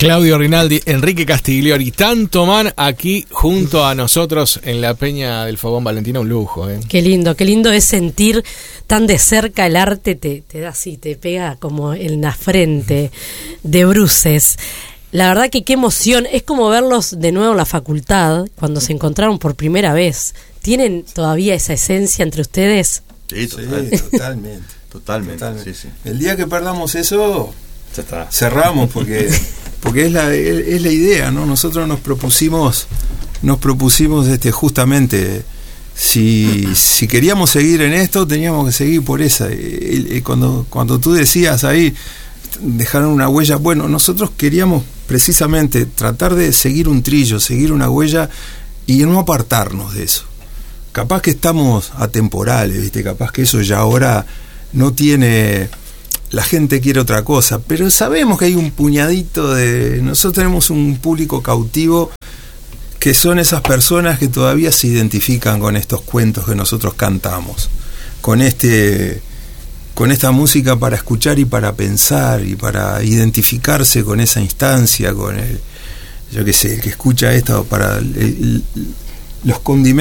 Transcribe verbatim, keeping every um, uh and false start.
Claudio Rinaldi, Enrique Castiglioni, tanto man aquí junto a nosotros en la Peña del Fogón Valentino, un lujo. ¿eh? Qué lindo, qué lindo es sentir tan de cerca el arte, te, te da así, te pega como en la frente, de bruces. La verdad que qué emoción, es como verlos de nuevo en la facultad, cuando se encontraron por primera vez. ¿Tienen todavía esa esencia entre ustedes? Sí, total. Sí, totalmente. Totalmente, totalmente. Sí, sí. El día que perdamos eso, Ya está. cerramos, porque porque es la es, es la idea, ¿no? Nosotros nos propusimos nos propusimos este justamente si si queríamos seguir en esto, teníamos que seguir por esa. Y, y cuando cuando tú decías ahí dejaron una huella, bueno, nosotros queríamos precisamente tratar de seguir un trillo, seguir una huella y no apartarnos de eso. Capaz que estamos atemporales, ¿viste? Capaz que eso ya ahora no tiene, la gente quiere otra cosa, pero sabemos que hay un puñadito de, nosotros tenemos un público cautivo que son esas personas que todavía se identifican con estos cuentos que nosotros cantamos, con este, con esta música para escuchar y para pensar y para identificarse con esa instancia, con el, yo qué sé, el que escucha esto para el, el, los condimentos